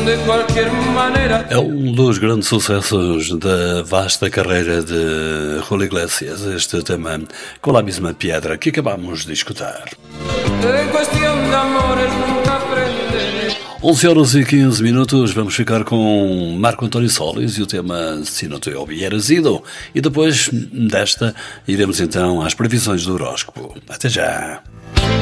de cualquier manera. É um dos grandes sucessos da vasta carreira de Julio Iglesias, este tema com a mesma pedra que acabamos de escutar. En cuestión de amores nunca aprenderé. 11h15, vamos ficar com Marco António Solis e o tema Se Não Te Hubieras Ido. E depois desta iremos então às previsões do horóscopo. Até já!